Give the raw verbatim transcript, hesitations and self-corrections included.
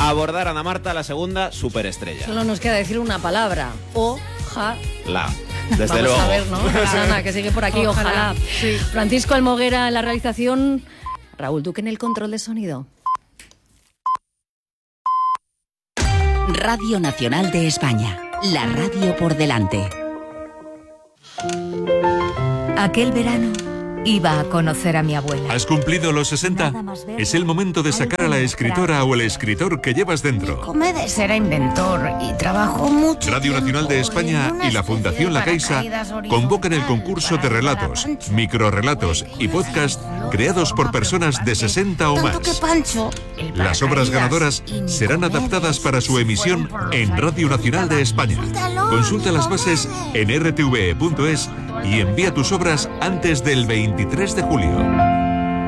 a abordar Ana Marta, la segunda superestrella. Solo nos queda decir una palabra. Ojalá. Desde Vamos luego. a ver, ¿no? Ana, que sigue por aquí, ojalá. Ojalá. Sí. Francisco Almoguera en la realización. Raúl Duque en el control de sonido. Radio Nacional de España. La radio por delante. Aquel verano iba a conocer a mi abuela. ¿Has cumplido los sesenta? Es el momento de sacar a la escritora o el escritor que llevas dentro. Era inventor y trabajó mucho. Radio Nacional de España y la Fundación La Caixa convocan el concurso de relatos, microrrelatos y podcast creados por personas de sesenta o más. Las obras ganadoras serán adaptadas para su emisión en Radio Nacional de España. Consulta las bases en r t v e punto es y envía tus obras antes del veintitrés de julio.